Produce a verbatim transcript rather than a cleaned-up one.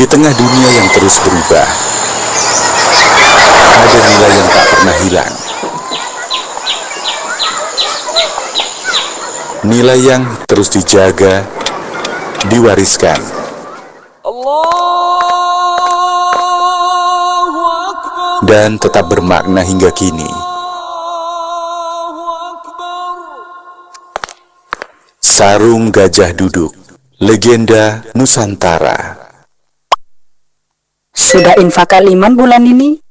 tengah dunia yang terus berubah, ada nilai yang tak pernah hilang. Nilai yang terus dijaga, diwariskan, dan tetap bermakna hingga kini. Sarung Gajah Duduk, legenda Nusantara. Sudah infak kaliman bulan ini?